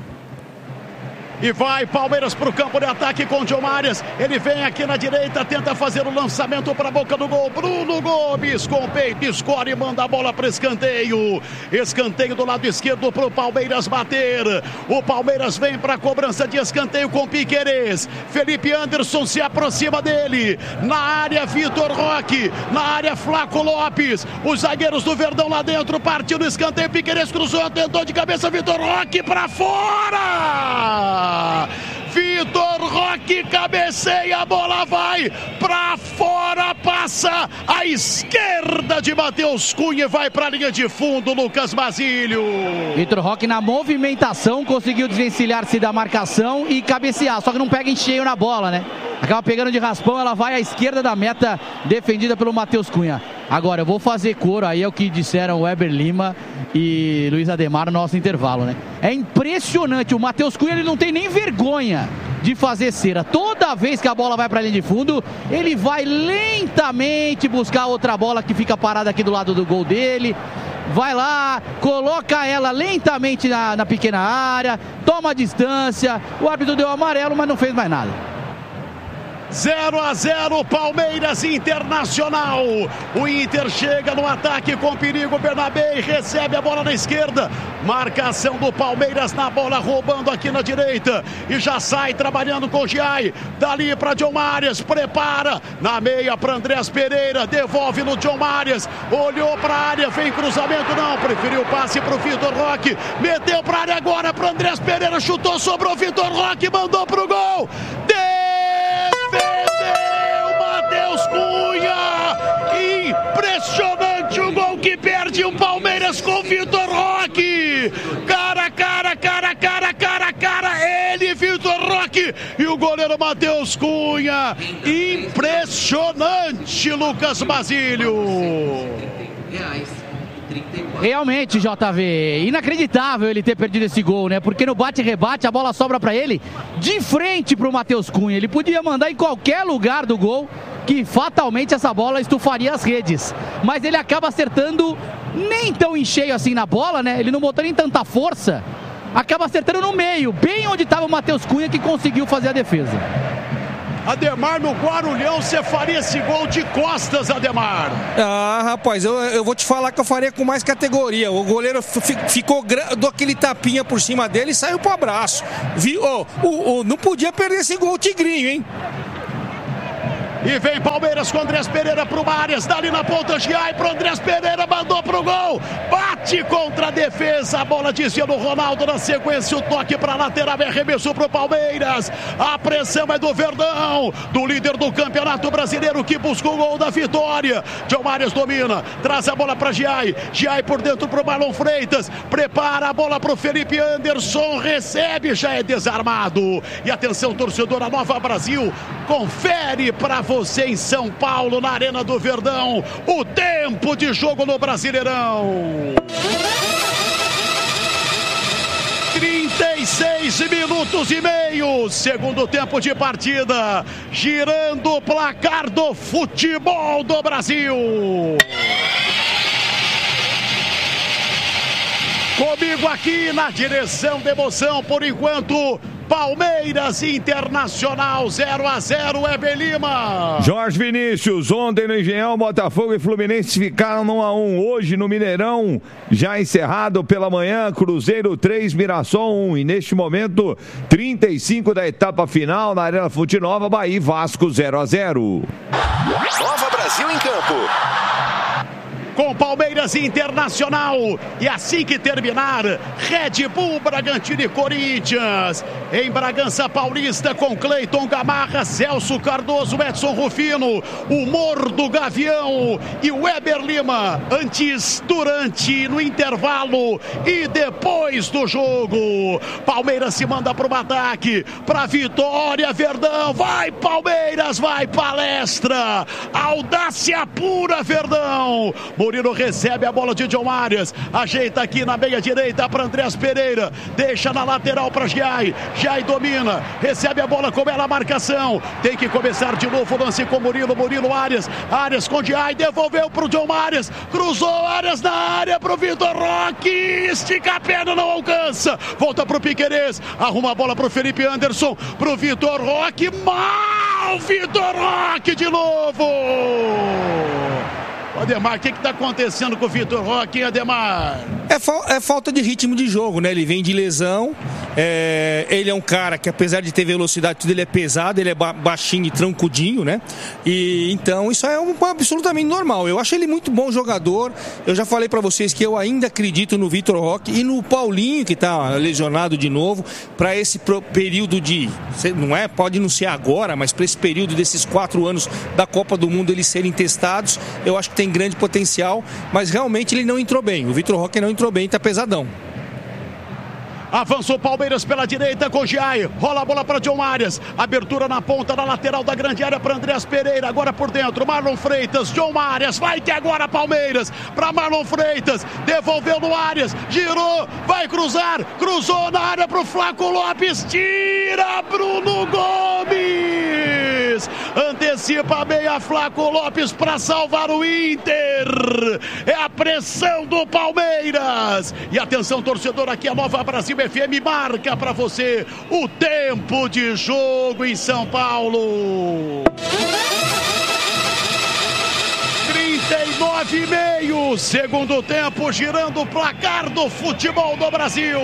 E vai Palmeiras para o campo de ataque com o John Marias. Ele vem aqui na direita, tenta fazer o lançamento para a boca do gol. Bruno Gomes com o peito, escolhe e manda a bola para escanteio. Escanteio do lado esquerdo para o Palmeiras bater. O Palmeiras vem para a cobrança de escanteio com Piquerez. Felipe Anderson se aproxima dele. Na área, Vitor Roque. Na área, Flaco Lopes. Os zagueiros do Verdão lá dentro. Partiu no escanteio. Piquerez cruzou, tentou de cabeça. Vitor Roque para fora. Vitor Roque cabeceia, a bola vai pra fora, passa à esquerda de Matheus Cunha e vai pra linha de fundo, Lucas Basílio. Vitor Roque na movimentação conseguiu desvencilhar-se da marcação e cabecear, só que não pega em cheio na bola, né? Acaba pegando de raspão, ela vai à esquerda da meta, defendida pelo Matheus Cunha. Agora, eu vou fazer coro, aí é o que disseram o Heber Lima e Luiz Ademar no nosso intervalo, né? É impressionante, o Matheus Cunha ele não tem nem vergonha de fazer cera. Toda vez que a bola vai para a linha de fundo, ele vai lentamente buscar outra bola que fica parada aqui do lado do gol dele. Vai lá, coloca ela lentamente na, na pequena área, toma a distância, o árbitro deu amarelo, mas não fez mais nada. zero a zero, Palmeiras Internacional. O Inter chega no ataque com perigo. Bernabé recebe a bola na esquerda. Marcação do Palmeiras na bola, roubando aqui na direita. E já sai trabalhando com o Giai. Dali para John Marias. Prepara na meia para Andrés Pereira. Devolve no John Marias. Olhou para a área. Vem cruzamento, não. Preferiu o passe para o Vitor Roque. Meteu para a área agora para Andrés Pereira. Chutou, sobrou Vitor Roque. Mandou para o gol. Defendeu, bateu Impressionante o gol que perde o Palmeiras com o Vitor Roque. Cara, cara, cara, cara, cara, cara. Ele, Vitor Roque. E o goleiro Matheus Cunha. Impressionante, Lucas Basílio. Realmente, J V, inacreditável ele ter perdido esse gol, né? Porque no bate-rebate a bola sobra pra ele de frente pro Matheus Cunha. Ele podia mandar em qualquer lugar do gol que fatalmente essa bola estufaria as redes. Mas ele acaba acertando nem tão em cheio assim na bola, né? Ele não botou nem tanta força. Acaba acertando no meio, bem onde estava o Matheus Cunha, que conseguiu fazer a defesa. Ademar, no Guarulhão, você faria esse gol de costas, Ademar? Ah, rapaz, eu, eu vou te falar que eu faria com mais categoria. O goleiro f- ficou, deu aquele tapinha por cima dele e saiu pro abraço. Vi, oh, oh, oh, não podia perder esse gol, Tigrinho, hein? E vem Palmeiras com Andrés Pereira pro Arias, dali na ponta, Giai pro Andrés Pereira, mandou pro gol, bate contra a defesa, a bola desvia do Ronaldo, na sequência o toque pra lateral, é arremesso pro Palmeiras, a pressão é do Verdão, do líder do Campeonato Brasileiro, que buscou o gol da vitória. John Arias domina, traz a bola pra Giai, Giai por dentro pro Marlon Freitas, prepara a bola pro Felipe Anderson, recebe, já é desarmado. E atenção, torcedor, a Nova Brasil confere pra você em São Paulo, na Arena do Verdão, o tempo de jogo no Brasileirão. trinta e seis minutos e meio, segundo tempo de partida, girando o placar do futebol do Brasil. Comigo aqui na direção de emoção, por enquanto, Palmeiras Internacional zero a zero, Heber Lima. Jorge Vinícius, ontem no Engenhão, Botafogo e Fluminense ficaram no um a um. Hoje no Mineirão, já encerrado pela manhã, Cruzeiro três, Mirassol um. E neste momento, trinta e cinco da etapa final na Arena Fonte Nova, Bahia e Vasco zero a zero. Nova Brasil em campo. Com Palmeiras Internacional, e assim que terminar, Red Bull, Bragantino e Corinthians, em Bragança Paulista, com Cleiton Gamarra, Celso Cardoso, Edson Rufino, Humor do Gavião e o Heber Lima, antes, durante, no intervalo e depois do jogo. Palmeiras se manda para o ataque, para vitória, Verdão, vai Palmeiras, vai palestra, audácia pura, Verdão. Murilo recebe a bola de John Arias, ajeita aqui na meia direita para Andrés Pereira, deixa na lateral para Giai, Giai domina, recebe a bola com bela marcação, tem que começar de novo o lance com Murilo, Murilo Arias, Arias com Giai, devolveu para o John Arias, cruzou Arias na área para o Vitor Roque, estica a perna, não alcança, volta para o Piquerez, arruma a bola para o Felipe Anderson, para o Vitor Roque, mal Vitor Roque de novo. Ademar, o que está acontecendo com o Vitor Roque, hein, Ademar? É, fa- é falta de ritmo de jogo, né? Ele vem de lesão, é, ele é um cara que, apesar de ter velocidade, tudo, ele é pesado, ele é ba- baixinho e trancudinho, né? E então isso é um, absolutamente normal. Eu acho ele muito bom jogador. Eu já falei para vocês que eu ainda acredito no Vitor Roque e no Paulinho, que está lesionado de novo, para esse pro- período de, não é, pode não ser agora, mas para esse período desses quatro anos da Copa do Mundo eles serem testados, eu acho que tem grande potencial, mas realmente ele não entrou bem. O Vitor Roque não entrou bem, tá pesadão. Avançou Palmeiras pela direita com Giai, rola a bola para John Arias, abertura na ponta, na lateral da grande área para Andrés Pereira, agora por dentro, Marlon Freitas, John Arias, vai que agora Palmeiras, para Marlon Freitas, devolveu no Arias, girou, vai cruzar, cruzou na área para o Flaco Lopes, tira Bruno Gomes, antecipa a meia Flaco Lopes para salvar o Inter, é a pressão do Palmeiras, e atenção torcedor, aqui a Nova Brasil F M marca para você o tempo de jogo em São Paulo. trinta e nove e meio, segundo tempo, girando o placar do futebol do Brasil.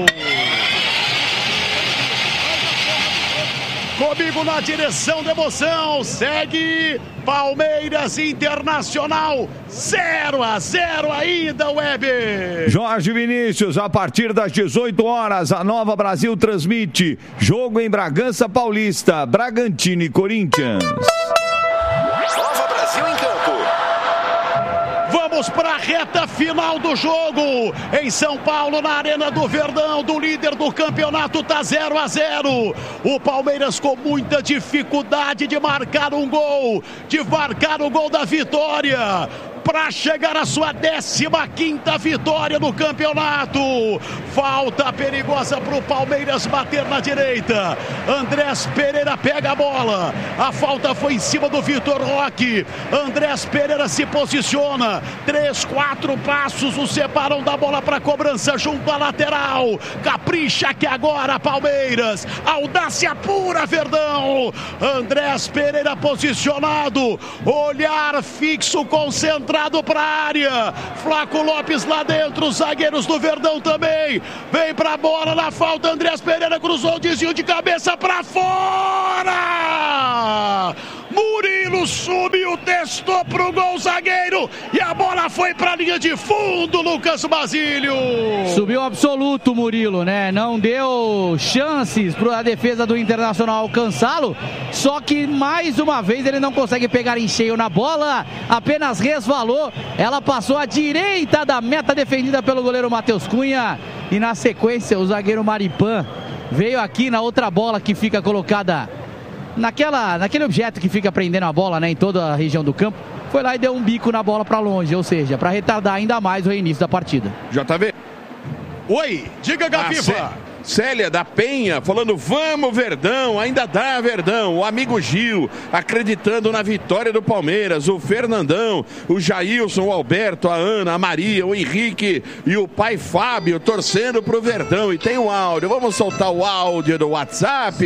Comigo na direção da emoção, segue Palmeiras Internacional, zero a zero ainda, Weber. Jorge Vinícius, a partir das dezoito horas, a Nova Brasil transmite jogo em Bragança Paulista, Bragantino e Corinthians. Nova Brasil em campo. Vamos para a reta final do jogo. Em São Paulo, na Arena do Verdão, do líder do campeonato, tá zero a zero. O Palmeiras com muita dificuldade de marcar um gol, de marcar o gol da vitória, para chegar à sua décima quinta vitória no campeonato. Falta perigosa para o Palmeiras bater na direita. Andrés Pereira pega a bola. A falta foi em cima do Vitor Roque. Andrés Pereira se posiciona. Três, quatro passos o separam da bola para cobrança junto à lateral. Capricha que agora Palmeiras. Audácia pura, Verdão. Andrés Pereira posicionado. Olhar fixo, concentrado para a área. Flaco Lopes lá dentro, os zagueiros do Verdão também. Vem pra bola na falta, Andrés Pereira cruzou, desvio de cabeça para fora. Murilo subiu, testou pro gol, zagueiro, e a bola foi pra linha de fundo, Lucas Basílio. Subiu absoluto, Murilo, né? Não deu chances para a defesa do Internacional alcançá-lo, só que mais uma vez ele não consegue pegar em cheio na bola, apenas resvalou, ela passou à direita da meta defendida pelo goleiro Matheus Cunha, e na sequência o zagueiro Maripan veio aqui na outra bola que fica colocada Naquela, naquele objeto que fica prendendo a bola, né, em toda a região do campo, foi lá e deu um bico na bola para longe, ou seja, para retardar ainda mais o reinício da partida. J V. Oi, diga, Gaviva. Célia da Penha falando, vamos Verdão, ainda dá Verdão. O amigo Gil acreditando na vitória do Palmeiras. O Fernandão, o Jailson, o Alberto, a Ana, a Maria, o Henrique e o pai Fábio torcendo pro Verdão. E tem o áudio, vamos soltar o áudio do WhatsApp.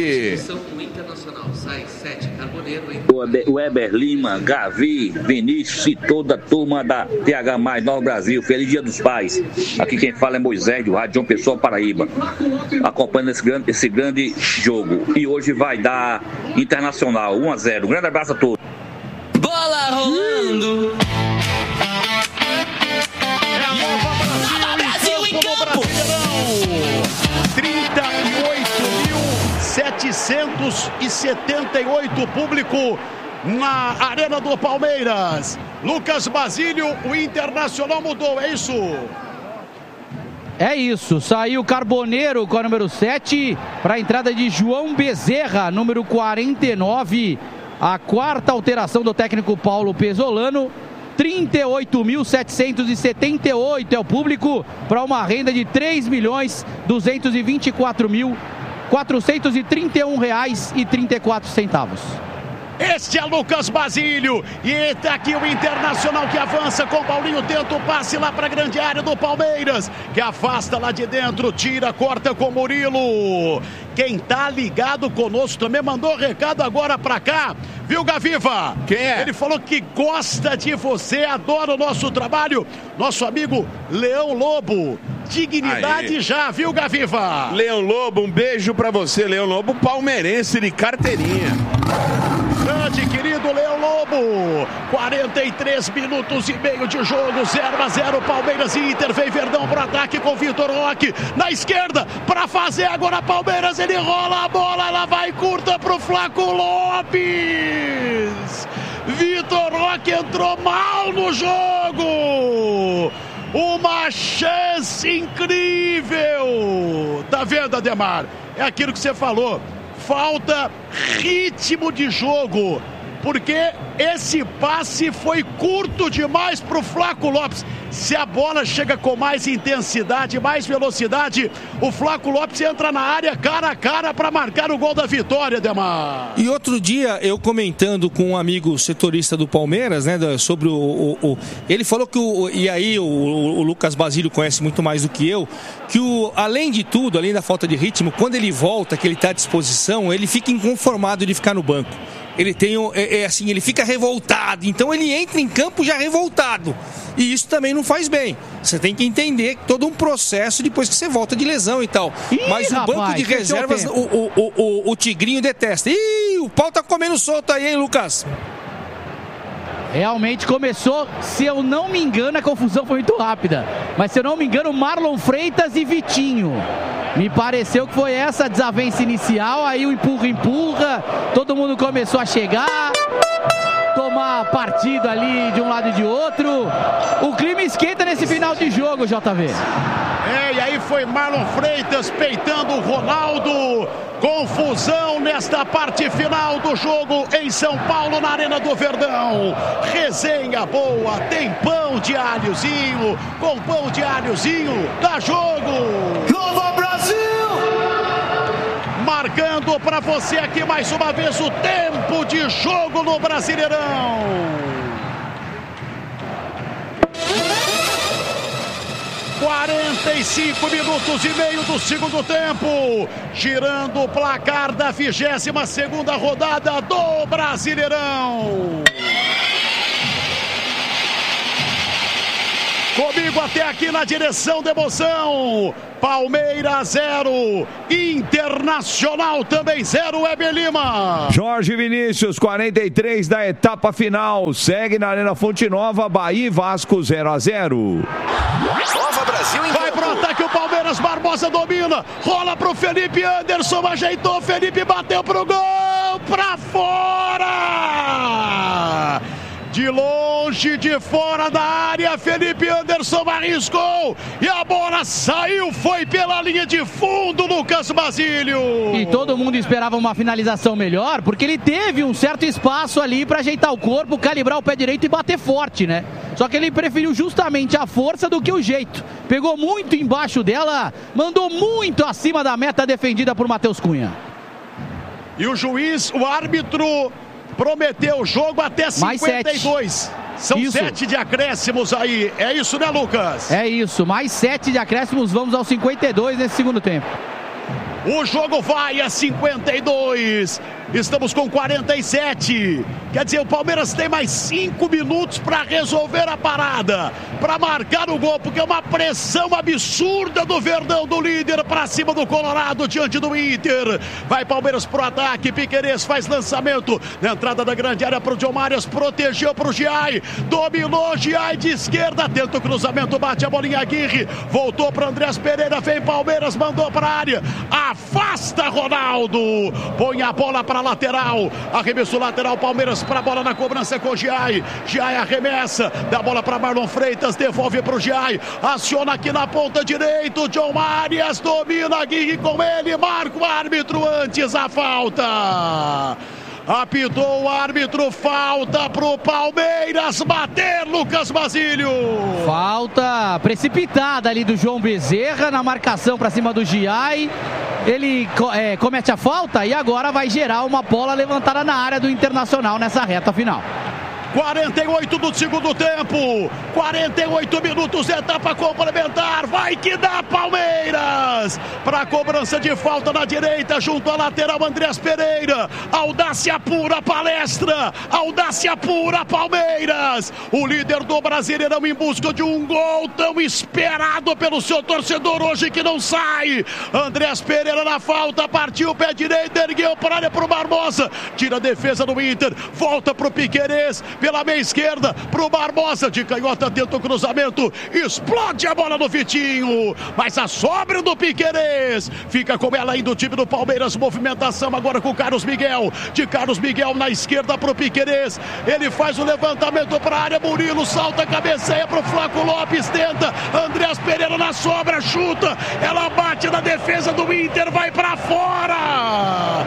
O Weber Lima, Gavi, Vinícius e toda a turma da T H mais Nova Brasil. Feliz Dia dos Pais. Aqui quem fala é Moisés, do Rádio João Pessoa, Paraíba. Acompanhando esse grande, esse grande jogo. E hoje vai dar Internacional um a zero. Um grande abraço a todos. Bola rolando. É a Nova Brasil, Brasil em campo, campo. trinta e oito mil setecentos e setenta e oito público na Arena do Palmeiras. Lucas Basílio, o Internacional mudou, é isso? É isso, saiu Carboneiro com a número sete para a entrada de João Bezerra, número quarenta e nove. A quarta alteração do técnico Paulo Pesolano. trinta e oito mil setecentos e setenta e oito é o público para uma renda de três milhões duzentos e vinte e quatro mil quatrocentos e trinta e um reais e trinta e quatro centavos. Este é Lucas Basílio, e tá aqui o Internacional que avança com o Paulinho, tenta o passe lá para a grande área do Palmeiras, que afasta lá de dentro, tira, corta com Murilo. Quem tá ligado conosco também mandou recado agora para cá, viu, Gaviva? Quem é? Ele falou que gosta de você, adora o nosso trabalho, nosso amigo Leão Lobo. Dignidade Aê. Já, viu, Gaviva? Leão Lobo, um beijo pra você, Leão Lobo, palmeirense de carteirinha. Grande, querido Leão Lobo. quarenta e três minutos e meio de jogo, zero a zero, Palmeiras e Inter. Vem Verdão pro ataque com Vitor Roque na esquerda, pra fazer agora Palmeiras, ele rola a bola, ela vai curta pro Flaco Lopes. Vitor Roque entrou mal no jogo. Uma chance incrível. Tá vendo, Ademar? É aquilo que você falou. Falta ritmo de jogo, porque esse passe foi curto demais para o Flaco Lopes. Se a bola chega com mais intensidade, mais velocidade, o Flaco Lopes entra na área cara a cara para marcar o gol da vitória, Demar. E outro dia, eu comentando com um amigo setorista do Palmeiras, né, sobre o... o, o ele falou que, o, e aí o, o Lucas Basílio conhece muito mais do que eu, que o, além de tudo, além da falta de ritmo, quando ele volta, que ele está à disposição, ele fica inconformado de ficar no banco. Ele tem, é, é assim, ele fica revoltado, então ele entra em campo já revoltado, e isso também não faz bem. Você tem que entender todo um processo depois que você volta de lesão e tal. Ih, mas o rapaz, banco de reservas, o, o, o, o, o Tigrinho detesta. Ih, o pau tá comendo solto aí, hein, Lucas? Realmente começou, se eu não me engano, a confusão foi muito rápida. Mas se eu não me engano, Marlon Freitas e Vitinho. Me pareceu que foi essa desavença inicial, aí o empurra-empurra, todo mundo começou a chegar, tomar tá partido ali de um lado e de outro. O clima esquenta nesse final de jogo, J V. É, e aí foi Marlon Freitas peitando o Ronaldo. Confusão nesta parte final do jogo em São Paulo, na Arena do Verdão. Resenha boa, tem pão de alhozinho, com pão de alhozinho, dá jogo. Nova Brasil! Marcando para você aqui mais uma vez o tempo de jogo no Brasileirão. quarenta e cinco minutos e meio do segundo tempo, girando o placar da vigésima segunda rodada do Brasileirão. Comigo até aqui na direção da emoção. Palmeiras zero, Internacional também zero, Weber Lima. Jorge Vinícius, quarenta e três da etapa final. Segue na Arena Fonte Nova, Bahia e Vasco zero a zero. Nova Brasil em Vai campo. pro ataque o Palmeiras, Barbosa domina. Rola pro Felipe Anderson, ajeitou, Felipe bateu pro gol, pra fora. De longe, de fora da área, Felipe Anderson arriscou e a bola saiu, foi pela linha de fundo, Lucas Basílio. E todo mundo esperava uma finalização melhor, porque ele teve um certo espaço ali para ajeitar o corpo, calibrar o pé direito e bater forte, né? Só que ele preferiu justamente a força do que o jeito. Pegou muito embaixo dela, mandou muito acima da meta defendida por Matheus Cunha. E o juiz, o árbitro, prometeu o jogo até cinquenta e dois. São isso. sete de acréscimos aí. É isso, né, Lucas? É isso. Mais sete de acréscimos. Vamos aos cinquenta e dois nesse segundo tempo. O jogo vai a cinquenta e dois. Estamos com quarenta e sete. Quer dizer, o Palmeiras tem mais cinco minutos para resolver a parada, para marcar o gol, porque é uma pressão absurda do Verdão, do líder, para cima do Colorado, diante do Inter. Vai Palmeiras pro ataque, Piquerez faz lançamento na entrada da grande área pro John Marias, protegeu pro Giai, dominou Giai de esquerda, tenta o cruzamento, bate a bolinha Aguirre, voltou para Andrés Pereira, vem Palmeiras, mandou para a área, afasta Ronaldo, põe a bola para lateral, arremesso lateral, Palmeiras para a bola na cobrança com o Giai, Giai arremessa, dá a bola para Marlon Freitas, devolve para o Giai, aciona aqui na ponta direita, John Marias domina, Aguirre com ele, marca o árbitro antes a falta. Apitou o árbitro, falta pro Palmeiras bater, Lucas Basílio. Falta precipitada ali do João Bezerra na marcação para cima do Giai. Ele é, comete a falta e agora vai gerar uma bola levantada na área do Internacional nessa reta final. quarenta e oito do segundo tempo, quarenta e oito minutos, etapa complementar, vai que dá Palmeiras, para a cobrança de falta na direita, junto à lateral Andrés Pereira, audácia pura Palestra, audácia pura Palmeiras, o líder do Brasileirão em busca de um gol tão esperado pelo seu torcedor hoje que não sai, Andrés Pereira na falta, partiu o pé direito, ergueu para a área pro Barbosa, tira a defesa do Inter, volta pro Piquerez, pela meia esquerda, pro Barbosa, de canhota tenta o cruzamento, explode a bola no Vitinho, mas a sobra do Piquerez, fica com ela ainda o time do Palmeiras, movimentação agora com o Carlos Miguel, de Carlos Miguel na esquerda pro Piquerez, ele faz o levantamento pra área, Murilo salta, cabeceia pro Flaco Lopes, tenta, Andrés Pereira na sobra, chuta, ela bate na defesa do Inter, vai pra fora,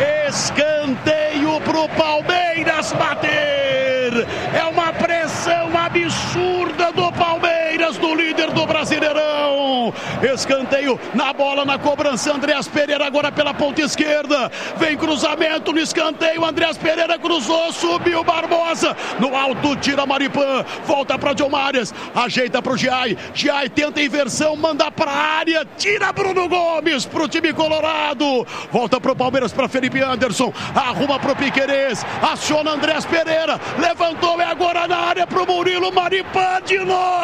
escanteio pro Palmeiras bater. É uma pressão absurda do Palmeiras, do líder do Brasileirão. Escanteio na bola, na cobrança, Andrés Pereira agora pela ponta esquerda. Vem cruzamento no escanteio, Andrés Pereira cruzou, subiu Barbosa. No alto, tira Maripan, volta para John Marias, ajeita para o Giai. Giai tenta inversão, manda para a área, tira Bruno Gomes para o time colorado. Volta para o Palmeiras, para Felipe Anderson, arruma para o Piquerez, aciona Andrés Pereira, levantou, é agora na área pro Murilo, Maripan de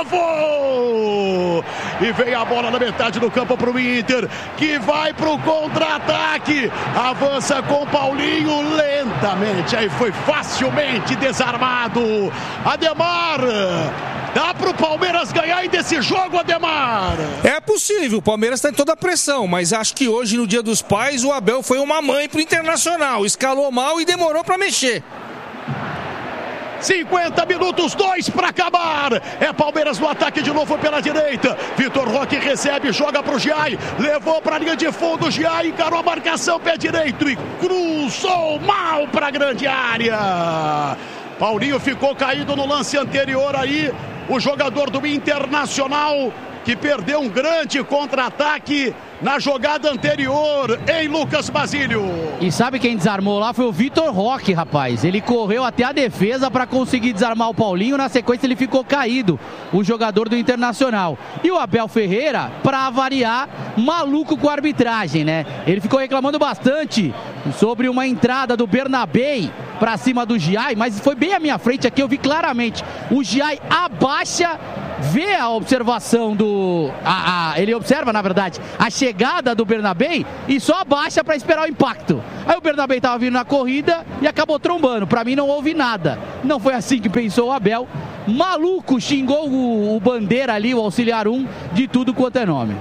novo! E vem a bola na metade do campo pro Inter, que vai pro contra-ataque, avança com Paulinho lentamente, aí foi facilmente desarmado. Ademar, dá pro Palmeiras ganhar ainda esse jogo, Ademar? É possível, o Palmeiras está em toda a pressão, mas acho que hoje, no Dia dos Pais, o Abel foi uma mãe pro Internacional, escalou mal e demorou para mexer. cinquenta minutos, dois para acabar. É Palmeiras no ataque de novo pela direita. Vitor Roque recebe, joga pro Giai. Levou pra linha de fundo, Giai encarou a marcação, pé direito e cruzou mal pra grande área. Paulinho ficou caído no lance anterior aí. O jogador do Internacional que perdeu um grande contra-ataque na jogada anterior, em Lucas Basílio. E sabe quem desarmou lá? Foi o Vitor Roque, rapaz. Ele correu até a defesa para conseguir desarmar o Paulinho. Na sequência ele ficou caído, o jogador do Internacional. E o Abel Ferreira, para variar, maluco com a arbitragem, né? Ele ficou reclamando bastante sobre uma entrada do Bernabei para cima do Giai, mas foi bem à minha frente aqui, eu vi claramente. O Giai abaixa, vê a observação do... A, a, ele observa, na verdade, a chegada do Bernabei e só abaixa para esperar o impacto. Aí o Bernabei estava vindo na corrida e acabou trombando. Para mim não houve nada. Não foi assim que pensou o Abel. Maluco, xingou o, o Bandeira ali, o auxiliar um, de tudo quanto é nome.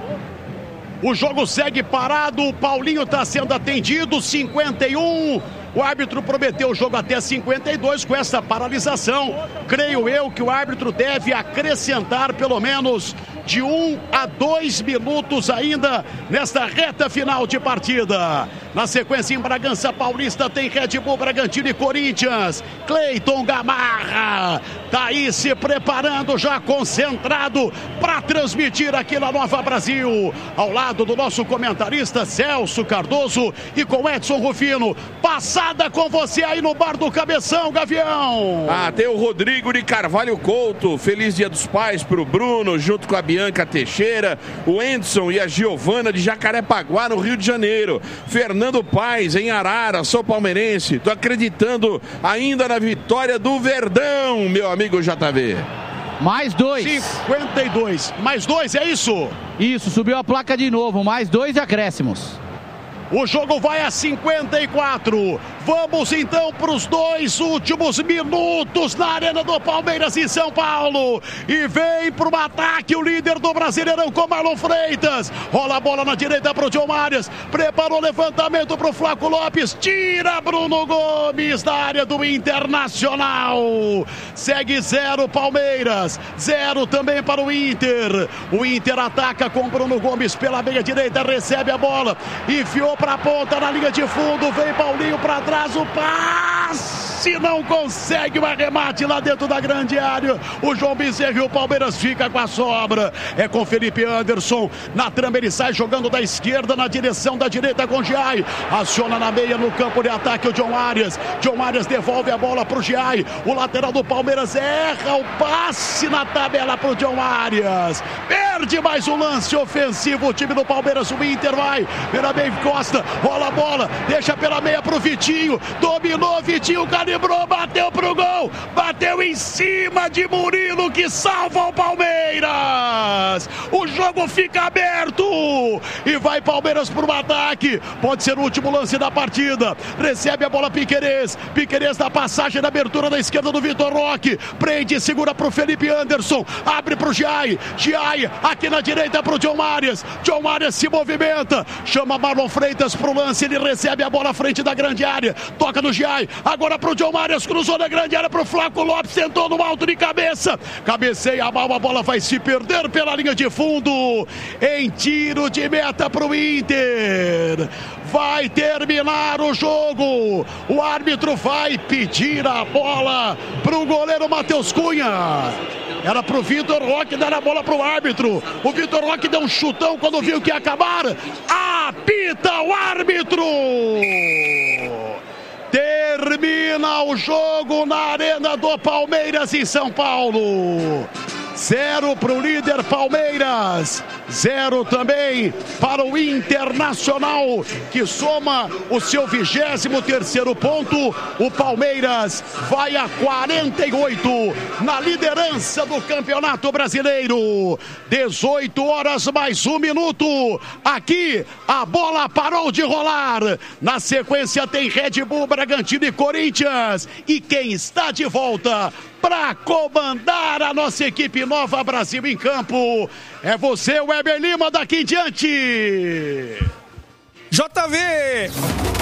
O jogo segue parado, o Paulinho está sendo atendido, cinquenta e um. O árbitro prometeu o jogo até cinquenta e dois. Com essa paralisação, creio eu que o árbitro deve acrescentar pelo menos de um a dois minutos ainda nesta reta final de partida. Na sequência, em Bragança Paulista, tem Red Bull Bragantino e Corinthians. Cleiton Gamarra tá aí se preparando, já concentrado para transmitir aqui na Nova Brasil, ao lado do nosso comentarista Celso Cardoso e com Edson Rufino. Passada com você aí no bar do Cabeção, Gavião. Ah, tem o Rodrigo de Carvalho Couto. Feliz Dia dos Pais pro Bruno, junto com a Bianca Teixeira, o Edson e a Giovana de Jacarepaguá, no Rio de Janeiro. Fernando Paes, em Arara, sou palmeirense. Tô acreditando ainda na vitória do Verdão, meu amigo J V. Mais dois. cinquenta e dois. Mais dois, é isso? Isso, subiu a placa de novo. Mais dois acréscimos. O jogo vai a cinquenta e quatro. Vamos então para os dois últimos minutos na Arena do Palmeiras em São Paulo. E vem para o ataque o líder do Brasileirão com Marlon Freitas. Rola a bola na direita para o John Marias. Preparou o levantamento para o Flaco Lopes. Tira Bruno Gomes da área do Internacional. Segue zero Palmeiras. Zero também para o Inter. O Inter ataca com Bruno Gomes pela meia direita. Recebe a bola. Enfiou para a ponta na linha de fundo, vem Paulinho para trás, o passe não consegue o arremate lá dentro da grande área. O João Bezerra e o Palmeiras fica com a sobra. É com Felipe Anderson na trama, ele sai jogando da esquerda na direção da direita com Giai. Aciona na meia no campo de ataque o John Arias. John Arias devolve a bola para o Giai. O lateral do Palmeiras erra o passe na tabela para o John Arias. Perde mais um lance ofensivo o time do Palmeiras. O Inter vai. Bernabé Costa, rola a bola, deixa pela meia pro Vitinho, dominou, Vitinho calibrou, bateu pro gol, bateu em cima de Murilo que salva o Palmeiras. O jogo fica aberto e vai Palmeiras pro ataque, pode ser o último lance da partida. Recebe a bola Piquerez, Piquerez da passagem na abertura da esquerda do Vitor Roque, prende, segura pro Felipe Anderson, abre pro Giai, Giai aqui na direita pro John Marias, John Marias se movimenta, chama Marlon Freitas pro lance, ele recebe a bola à frente da grande área, toca no Giai, agora pro John Marias, cruzou na grande área pro Flaco Lopes, tentou no alto de cabeça, cabeceia mal, a bola vai se perder pela linha de fundo, em tiro de meta pro Inter. Vai terminar o jogo, o árbitro vai pedir a bola pro goleiro Matheus Cunha. Era pro Vitor Roque dar a bola pro árbitro. O Vitor Roque deu um chutão quando viu que ia acabar. Apita o árbitro! Termina o jogo na Arena do Palmeiras em São Paulo. Zero para o líder Palmeiras, zero também para o Internacional, que soma o seu vigésimo terceiro ponto. O Palmeiras vai a quarenta e oito na liderança do Campeonato Brasileiro. dezoito horas mais um minuto. Aqui a bola parou de rolar. Na sequência tem Red Bull, Bragantino e Corinthians. E quem está de volta para comandar a nossa equipe Nova Brasil em campo é você, Weber Lima, daqui em diante. J V!